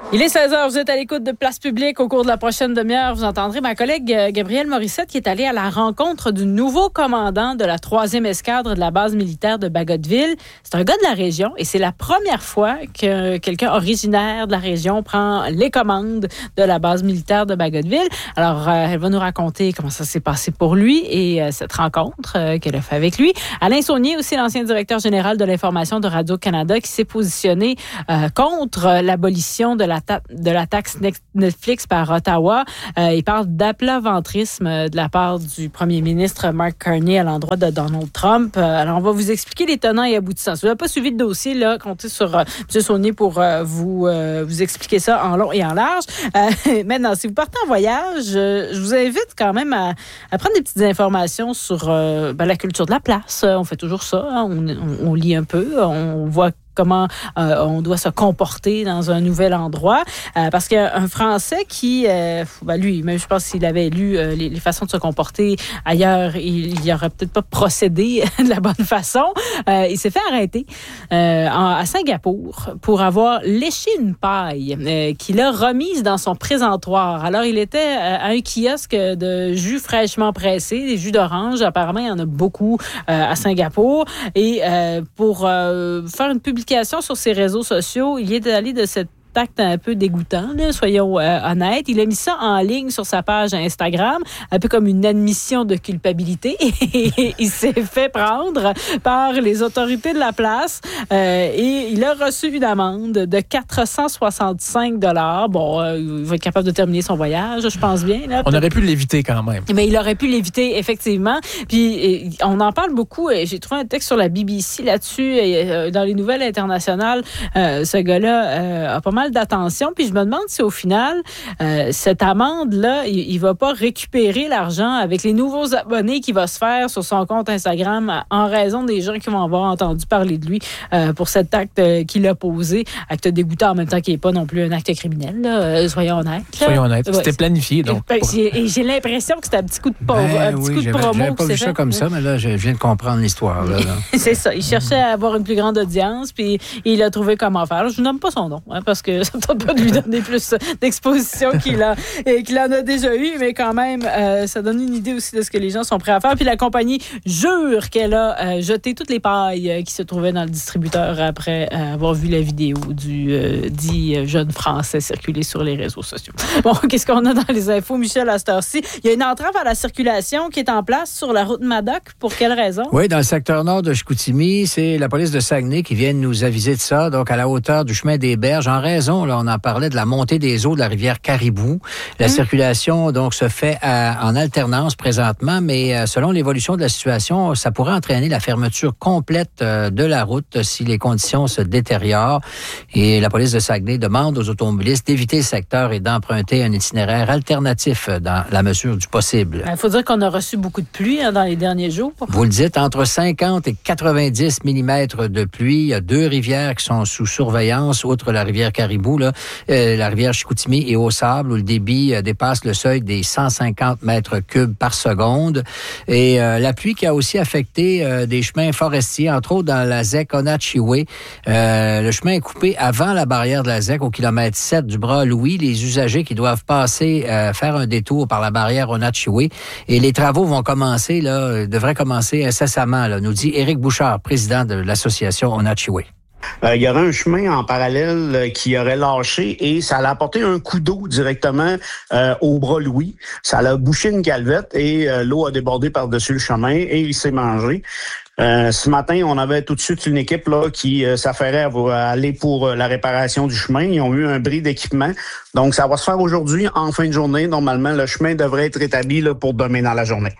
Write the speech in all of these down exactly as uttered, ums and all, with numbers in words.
Il est seize heures, vous êtes à l'écoute de Place Publique. Au cours de la prochaine demi-heure, vous entendrez ma collègue Gabrielle Morissette qui est allée à la rencontre du nouveau commandant de la troisième escadre de la base militaire de Bagotville. C'est un gars de la région et c'est la première fois que quelqu'un originaire de la région prend les commandes de la base militaire de Bagotville. Alors, euh, elle va nous raconter comment ça s'est passé pour lui et euh, cette rencontre euh, qu'elle a fait avec lui. Alain Saunier, aussi l'ancien directeur général de l'information de Radio-Canada, qui s'est positionné euh, contre l'abolition de la de la taxe Netflix par Ottawa. Euh, il parle d'aplaventrisme de la part du premier ministre Mark Carney à l'endroit de Donald Trump. Euh, alors, on va vous expliquer les tenants et aboutissants. Si vous n'avez pas suivi le dossier, là, comptez sur euh, M. Saunier pour euh, vous, euh, vous expliquer ça en long et en large. Euh, maintenant, si vous partez en voyage, euh, je vous invite quand même à, à prendre des petites informations sur euh, ben, la culture de la place. On fait toujours ça. Hein. On, on, on lit un peu. On voit comment euh, on doit se comporter dans un nouvel endroit. Euh, parce qu'il y a un Français qui, euh, ben lui, même je pense s'il avait lu euh, les, les façons de se comporter ailleurs, il n'y aurait peut-être pas procédé de la bonne façon. Euh, il s'est fait arrêter euh, en, à Singapour pour avoir léché une paille euh, qu'il a remise dans son présentoir. Alors, il était euh, à un kiosque de jus fraîchement pressé, des jus d'orange. Apparemment, il y en a beaucoup euh, à Singapour. Et euh, pour euh, faire une publication sur ses réseaux sociaux, il est allé de cette acte un peu dégoûtant, là, soyons euh, honnêtes. Il a mis ça en ligne sur sa page Instagram, un peu comme une admission de culpabilité. Et il s'est fait prendre par les autorités de la place euh, et il a reçu une amende de quatre cent soixante-cinq dollars. Bon, euh, il va être capable de terminer son voyage, je pense bien. Là, on aurait pu l'éviter quand même. Mais il aurait pu l'éviter, effectivement. Puis, on en parle beaucoup. J'ai trouvé un texte sur la B B C là-dessus. Et, dans les nouvelles internationales, euh, ce gars-là euh, a pas mal d'attention. Puis je me demande si au final, euh, cette amende-là, il ne va pas récupérer l'argent avec les nouveaux abonnés qu'il va se faire sur son compte Instagram en raison des gens qui vont avoir entendu parler de lui euh, pour cet acte euh, qu'il a posé. Acte dégoûtant en même temps qui n'est pas non plus un acte criminel. Là. Euh, soyons honnêtes. Là. Soyons honnêtes. Ouais, c'était planifié. Donc. Et, j'ai, et j'ai l'impression que c'était un petit coup de, pauvre, ben, un petit oui, coup de promo. J'avais pas vu ça fait. comme ça, mais là, je viens de comprendre l'histoire. Là, là. C'est ça. Il cherchait à avoir une plus grande audience, puis il a trouvé comment faire. Je ne nomme pas son nom, hein, parce que ça ne tente pas de lui donner plus d'exposition qu'il, a, et qu'il en a déjà eu, mais quand même, euh, ça donne une idée aussi de ce que les gens sont prêts à faire. Puis la compagnie jure qu'elle a euh, jeté toutes les pailles euh, qui se trouvaient dans le distributeur après euh, avoir vu la vidéo du euh, dit euh, jeune Français circuler sur les réseaux sociaux. Bon, qu'est-ce qu'on a dans les infos, Michel, à cette heure-ci? Il y a une entrave à la circulation qui est en place sur la route Madoc. Pour quelle raison? Oui, dans le secteur nord de Chicoutimi, c'est la police de Saguenay qui vient nous aviser de ça, donc à la hauteur du chemin des Berges, en raison, là, on en parlait de la montée des eaux de la rivière Caribou. La mmh. circulation, donc, se fait à, en alternance présentement, mais euh, selon l'évolution de la situation, ça pourrait entraîner la fermeture complète euh, de la route si les conditions se détériorent. Et la police de Saguenay demande aux automobilistes d'éviter le secteur et d'emprunter un itinéraire alternatif dans la mesure du possible. Il faut dire qu'on a reçu beaucoup de pluie hein, dans les derniers jours. Vous le dites, entre cinquante et quatre-vingt-dix millimètres de pluie. Il y a deux rivières qui sont sous surveillance, outre la rivière Caribou, là, euh, la rivière Chicoutimi et Au-Sable, où le débit euh, dépasse le seuil des cent cinquante mètres cubes par seconde. Et euh, la pluie qui a aussi affecté euh, des chemins forestiers, entre autres dans la Z E C Onatchiway. Euh, le chemin est coupé avant la barrière de la Z E C, au kilomètre sept du bras Louis. Les usagers qui doivent passer, euh, faire un détour par la barrière Onatchiway. Et les travaux vont commencer, là, devraient commencer incessamment, là, nous dit Éric Bouchard, président de l'association Onatchiway. Euh, il y aurait un chemin en parallèle euh, qui aurait lâché et ça allait apporter un coup d'eau directement euh, au bras Louis. Ça allait boucher une calvette et euh, l'eau a débordé par-dessus le chemin et il s'est mangé. Euh, ce matin, on avait tout de suite une équipe là qui euh, s'affairait à, à aller pour euh, la réparation du chemin. Ils ont eu un bris d'équipement. Donc, ça va se faire aujourd'hui en fin de journée. Normalement, le chemin devrait être rétabli là, pour demain dans la journée.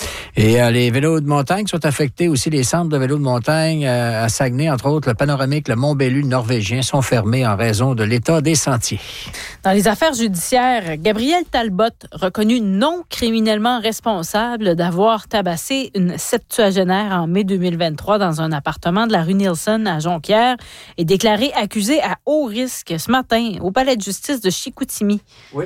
Et euh, les vélos de montagne sont affectés aussi. Les centres de vélos de montagne euh, à Saguenay, entre autres, le Panoramique, le Mont-Bellu, le Norvégien, sont fermés en raison de l'état des sentiers. Dans les affaires judiciaires, Gabriel Talbot, reconnu non criminellement responsable d'avoir tabassé une septuagénaire en mai deux mille vingt-trois dans un appartement de la rue Nielsen à Jonquière, est déclaré accusé à haut risque ce matin au palais de justice de Chicoutimi. Oui.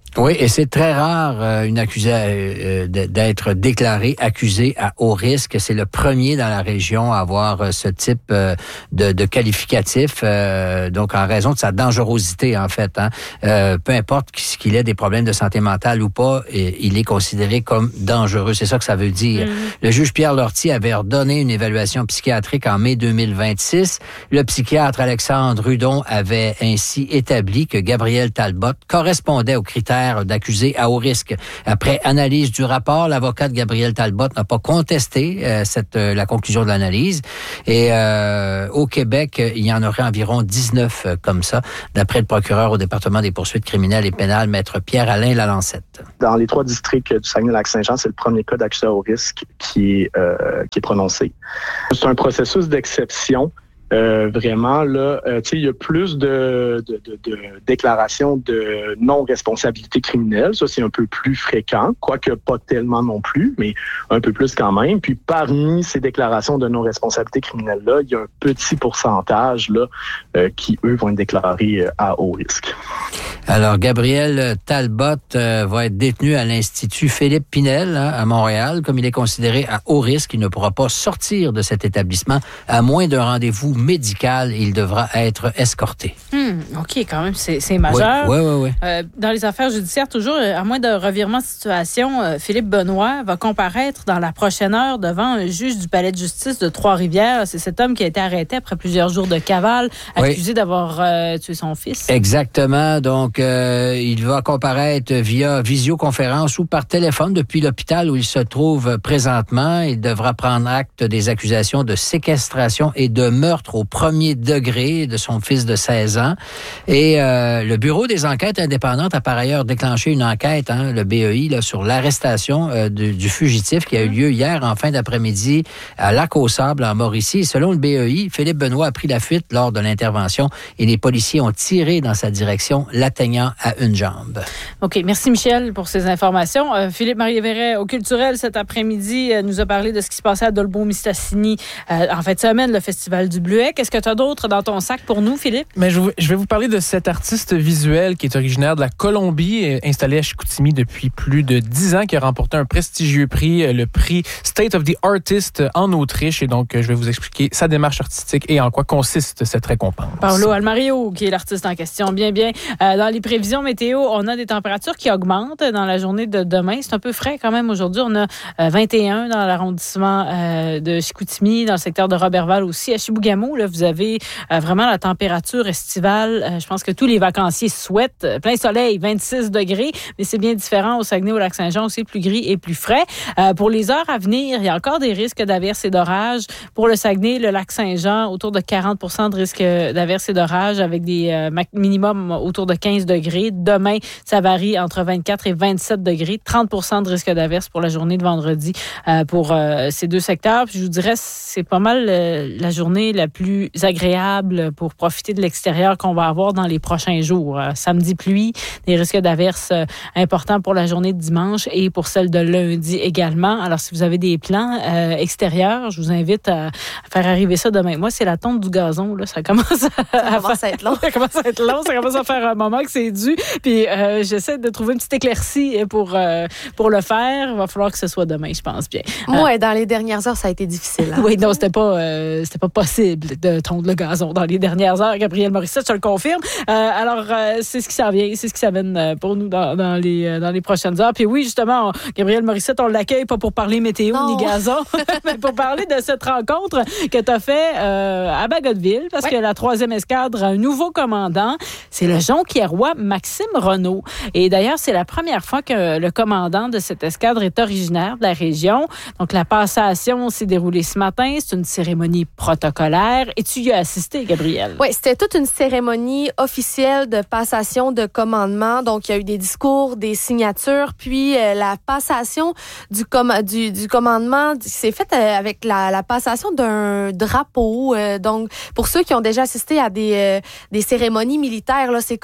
Oui, et c'est très rare euh, une accusé euh, d'être déclaré accusé à haut risque. C'est le premier dans la région à avoir euh, ce type euh, de, de qualificatif, euh, donc en raison de sa dangerosité en fait. Hein. Euh, peu importe qu'il ait des problèmes de santé mentale ou pas, et, il est considéré comme dangereux. C'est ça que ça veut dire. Mmh. Le juge Pierre Lortie avait ordonné une évaluation psychiatrique en mai deux mille vingt-six. Le psychiatre Alexandre Rudon avait ainsi établi que Gabriel Talbot correspondait aux critères d'accusé à haut risque. Après analyse du rapport, l'avocat de Gabriel Talbot n'a pas contesté euh, cette, euh, la conclusion de l'analyse. Et euh, au Québec, il y en aurait environ dix-neuf euh, comme ça, d'après le procureur au département des poursuites criminelles et pénales, maître Pierre-Alain Lalancette. Dans les trois districts du Saguenay-Lac-Saint-Jean, c'est le premier cas d'accusé à haut risque qui, euh, qui est prononcé. C'est un processus d'exception. Euh, vraiment, là, euh, tu sais, il y a plus de, de, de, de déclarations de non-responsabilité criminelle. Ça, c'est un peu plus fréquent, quoique pas tellement non plus, mais un peu plus quand même. Puis, parmi ces déclarations de non-responsabilité criminelle-là, il y a un petit pourcentage là euh, qui, eux, vont être déclarés euh, à haut risque. Alors, Gabriel Talbot euh, va être détenu à l'Institut Philippe Pinel hein, à Montréal. Comme il est considéré à haut risque, il ne pourra pas sortir de cet établissement à moins d'un rendez-vous médical. Il devra être escorté. Hum, OK, quand même, c'est, c'est majeur. Oui, oui, oui. Euh, dans les affaires judiciaires, toujours, à moins de revirement de situation, euh, Philippe Benoît va comparaître dans la prochaine heure devant un juge du palais de justice de Trois-Rivières. C'est cet homme qui a été arrêté après plusieurs jours de cavale, accusé oui. d'avoir euh, tué son fils. Exactement. Donc, euh, il va comparaître via visioconférence ou par téléphone depuis l'hôpital où il se trouve présentement. Il devra prendre acte des accusations de séquestration et de meurtre au premier degré de son fils de seize ans. Et euh, le Bureau des enquêtes indépendantes a par ailleurs déclenché une enquête, hein, le B E I, là, sur l'arrestation euh, du, du fugitif qui a eu lieu hier en fin d'après-midi à Lac-aux-Sables, en Mauricie. Selon le B E I, Philippe Benoît a pris la fuite lors de l'intervention et les policiers ont tiré dans sa direction, l'atteignant à une jambe. OK. Merci, Michel, pour ces informations. Euh, Philippe-Marie Verret, au Culturel, cet après-midi, euh, nous a parlé de ce qui se passait à Dolbeau-Mistassini euh, en fin de semaine, le Festival du Bleuet. Qu'est-ce que tu as d'autre dans ton sac pour nous, Philippe? Mais je, je vais vous parler de cet artiste visuel qui est originaire de la Colombie, installé à Chicoutimi depuis plus de dix ans, qui a remporté un prestigieux prix, le prix State of the Artist en Autriche. Et donc, je vais vous expliquer sa démarche artistique et en quoi consiste cette récompense. Paolo Almario, qui est l'artiste en question. Bien, bien. Euh, dans les prévisions météo, on a des températures qui augmentent dans la journée de demain. C'est un peu frais quand même aujourd'hui. On a euh, vingt et un dans l'arrondissement euh, de Chicoutimi, dans le secteur de Roberval aussi. À Chibougamau, là, vous avez euh, vraiment la température estivale. Euh, je pense que tous les vacanciers souhaitent. Euh, plein soleil, vingt-six degrés, mais c'est bien différent au Saguenay, au Lac-Saint-Jean, aussi plus gris et plus frais. Euh, pour les heures à venir, il y a encore des risques d'averses et d'orages. Pour le Saguenay, le Lac-Saint-Jean, autour de quarante pour cent de risques d'averses et d'orages avec des euh, minimums autour de quinze degrés. Demain, ça varie entre vingt-quatre et vingt-sept degrés. trente pour cent de risque d'averses pour la journée de vendredi euh, pour euh, ces deux secteurs. Puis je vous dirais, c'est pas mal euh, la journée la plus agréable pour profiter de l'extérieur qu'on va avoir dans les prochains jours. Euh, samedi, pluie, des risques d'averses euh, importants pour la journée de dimanche et pour celle de lundi également. Alors, si vous avez des plans euh, extérieurs, je vous invite à, à faire arriver ça demain. Moi, c'est la tonte du gazon. Là, ça commence à, ça commence à, à être long. Ça commence à être long. Ça commence à faire un moment que c'est dû. Puis, euh, j'essaie de trouver une petite éclaircie pour, euh, pour le faire. Il va falloir que ce soit demain, je pense bien. Moi, euh, dans les dernières heures, ça a été difficile. Hein? Oui, non, c'était pas, euh, c'était pas possible de tondre le gazon dans les dernières heures. Gabriel Morissette, je le confirme. Euh, alors, euh, c'est ce qui s'en vient, c'est ce qui s'amène pour nous dans, dans, les, dans les prochaines heures. Puis oui, justement, on, Gabriel Morissette, on l'accueille pas pour parler météo non. ni gazon, mais pour parler de cette rencontre que tu as fait euh, à Bagotville, parce ouais. que la troisième escadre a un nouveau commandant. C'est le Jonquiérois Maxime Renaud. Et d'ailleurs, c'est la première fois que le commandant de cette escadre est originaire de la région. Donc, la passation s'est déroulée ce matin. C'est une cérémonie protocolaire. Et tu y as assisté, Gabrielle? Oui, c'était toute une cérémonie officielle de passation de commandement. Donc, il y a eu des discours, des signatures, puis euh, la passation du, com- du, du commandement s'est faite euh, avec la, la passation d'un drapeau. Euh, donc, pour ceux qui ont déjà assisté à des, euh, des cérémonies militaires, là, c'est comme une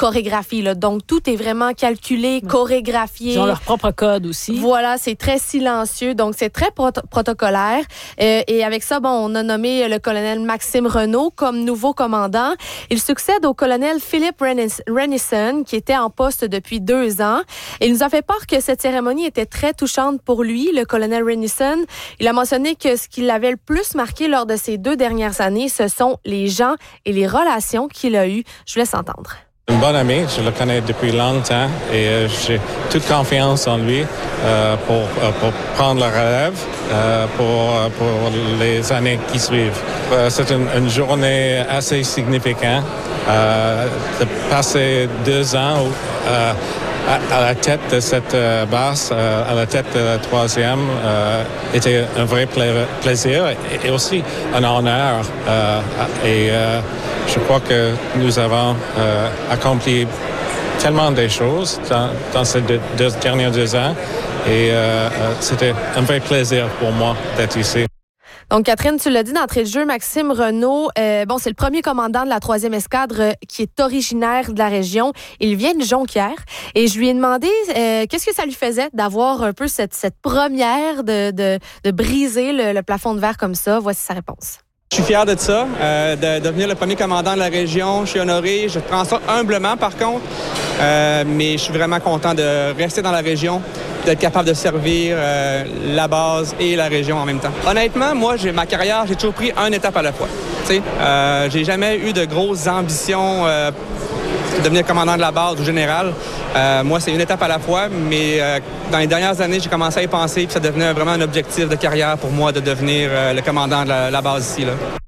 chorégraphie. Là. Donc, tout est vraiment calculé, ouais. chorégraphié. Ils ont leur propre code aussi. Voilà, c'est très silencieux, donc c'est très prot- protocolaire. Euh, et avec ça, bon, on a nommé le colonel Maxime Renault comme nouveau commandant. Il succède au colonel Philippe Renison, qui était en poste depuis deux ans. Et il nous a fait part que cette cérémonie était très touchante pour lui, le colonel Renison. Il a mentionné que ce qui l'avait le plus marqué lors de ces deux dernières années, ce sont les gens et les relations qu'il a eues. Je vous laisse entendre. Un bon ami, je le connais depuis longtemps et euh, j'ai toute confiance en lui euh, pour, euh, pour prendre la relève euh, pour, euh, pour les années qui suivent. Euh, c'est une, une journée assez significante euh, de passer deux ans euh, à, à la tête de cette euh, base, euh, à la tête de la troisième, euh, était un vrai pla- plaisir et, et aussi un honneur. Euh, et euh, je crois que nous avons euh, accompli tellement de choses dans, dans ces deux, deux derniers deux ans et euh, c'était un vrai plaisir pour moi d'être ici. Donc, Catherine, tu l'as dit d'entrée de jeu, Maxime Renault, euh, bon, c'est le premier commandant de la troisième escadre euh, qui est originaire de la région. Il vient de Jonquière. Et je lui ai demandé euh, qu'est-ce que ça lui faisait d'avoir un peu cette, cette première de, de, de briser le, le plafond de verre comme ça. Voici sa réponse. Je suis fier de ça, euh, de devenir le premier commandant de la région. Je suis honoré. Je prends ça humblement, par contre. Euh, mais je suis vraiment content de rester dans la région, d'être capable de servir euh, la base et la région en même temps. Honnêtement, moi, j'ai ma carrière, j'ai toujours pris une étape à la fois. Tu sais, euh, j'ai jamais eu de grosses ambitions euh, de devenir commandant de la base ou général. Euh, moi, c'est une étape à la fois, mais euh, dans les dernières années, j'ai commencé à y penser, puis ça devenait vraiment un objectif de carrière pour moi de devenir euh, le commandant de la, la base ici, là.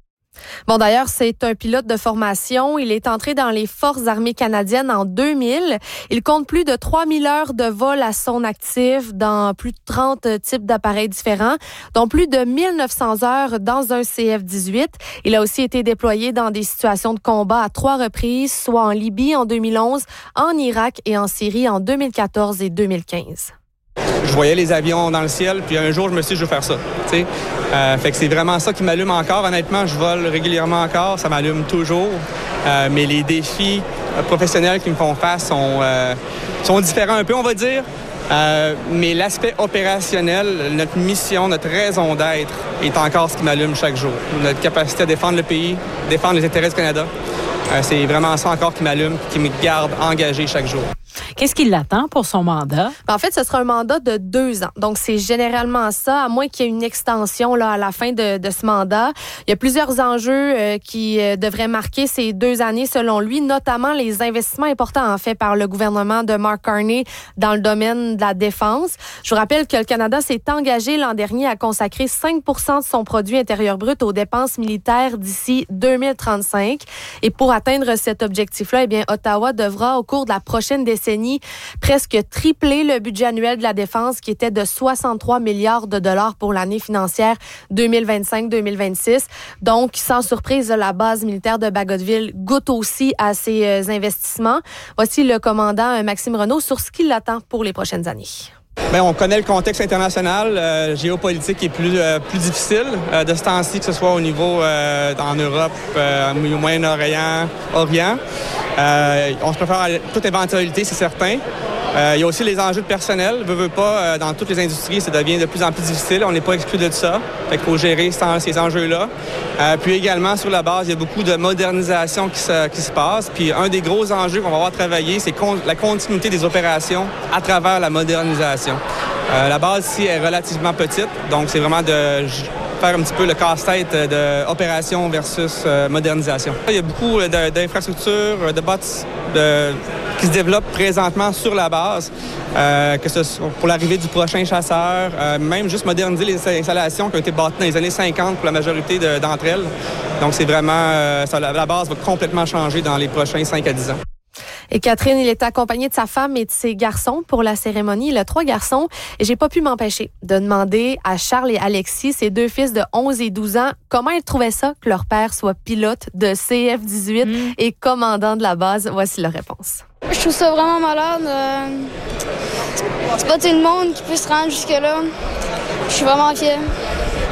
Bon, d'ailleurs, c'est un pilote de formation. Il est entré dans les Forces armées canadiennes en deux mille. Il compte plus de trois mille heures de vol à son actif dans plus de trente types d'appareils différents, dont plus de mille neuf cents heures dans un C F dix-huit. Il a aussi été déployé dans des situations de combat à trois reprises, soit en Libye en deux mille onze, en Irak et en Syrie en deux mille quatorze et deux mille quinze. Je voyais les avions dans le ciel, puis un jour, je me suis dit, je veux faire ça. Tu sais, euh, fait que c'est vraiment ça qui m'allume encore. Honnêtement, je vole régulièrement encore, ça m'allume toujours. Euh, mais les défis professionnels qui me font face sont, euh, sont différents un peu, on va dire. Euh, mais l'aspect opérationnel, notre mission, notre raison d'être est encore ce qui m'allume chaque jour. Notre capacité à défendre le pays, défendre les intérêts du Canada. Euh, c'est vraiment ça encore qui m'allume, qui me garde engagé chaque jour. Qu'est-ce qui l'attend pour son mandat? En fait, ce sera un mandat de deux ans. Donc, c'est généralement ça, à moins qu'il y ait une extension là, à la fin de, de ce mandat. Il y a plusieurs enjeux euh, qui euh, devraient marquer ces deux années, selon lui, notamment les investissements importants en fait par le gouvernement de Mark Carney dans le domaine de la défense. Je vous rappelle que le Canada s'est engagé l'an dernier à consacrer cinq pour cent de son produit intérieur brut aux dépenses militaires d'ici deux mille trente-cinq. Et pour atteindre cet objectif-là, eh bien, Ottawa devra, au cours de la prochaine décennie, presque tripler le budget annuel de la défense qui était de soixante-trois milliards de dollars pour l'année financière deux mille vingt-cinq deux mille vingt-six. Donc, sans surprise, la base militaire de Bagotville goûte aussi à ces investissements. Voici le commandant Maxime Renault sur ce qui l'attend pour les prochaines années. Bien, on connaît le contexte international, euh, géopolitique qui est plus, euh, plus difficile euh, de ce temps-ci, que ce soit au niveau euh, en Europe, euh, au Moyen-Orient, Orient. Euh, on se préfère à toute éventualité, c'est certain. Euh, il y a aussi les enjeux de personnel. Veux, veux pas, euh, dans toutes les industries, ça devient de plus en plus difficile. On n'est pas exclu de ça. Fait qu'il faut gérer ces enjeux-là. Euh, puis également, sur la base, il y a beaucoup de modernisation qui se, qui se passe. Puis un des gros enjeux qu'on va avoir travaillé, c'est con- la continuité des opérations à travers la modernisation. Euh, la base ici est relativement petite, donc c'est vraiment de faire un petit peu le casse-tête de opération versus euh, modernisation. Il y a beaucoup de, d'infrastructures, de bots de, qui se développent présentement sur la base, euh, que ce soit pour l'arrivée du prochain chasseur, euh, même juste moderniser les installations qui ont été bâties dans les années cinquante pour la majorité de, d'entre elles. Donc c'est vraiment, euh, ça, la, la base va complètement changer dans les prochains cinq à dix ans. Et Catherine, il est accompagné de sa femme et de ses garçons pour la cérémonie. Il a trois garçons et j'ai pas pu m'empêcher de demander à Charles et Alexis, ses deux fils de onze et douze ans, comment ils trouvaient ça que leur père soit pilote de C F dix-huit mmh. et commandant de la base. Voici leur réponse. Je trouve ça vraiment malade. Euh, c'est pas tout le monde qui peut se rendre jusque-là. Je suis vraiment fière.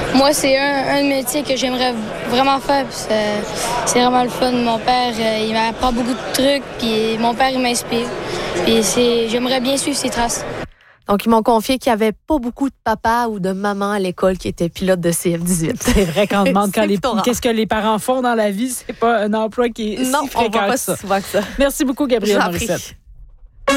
Moi, c'est un, un métier que j'aimerais vraiment faire. Puis c'est, c'est vraiment le fun. Mon père, euh, il m'apprend beaucoup de trucs. Puis mon père, il m'inspire. Puis c'est, j'aimerais bien suivre ses traces. Donc, ils m'ont confié qu'il n'y avait pas beaucoup de papas ou de mamans à l'école qui étaient pilotes de C F dix-huit. C'est vrai qu'on demande quand les, qu'est-ce que les parents font dans la vie. C'est pas un emploi qui est non, si fréquent on voit pas que ça. si souvent que ça. Merci beaucoup, Gabrielle Morissette.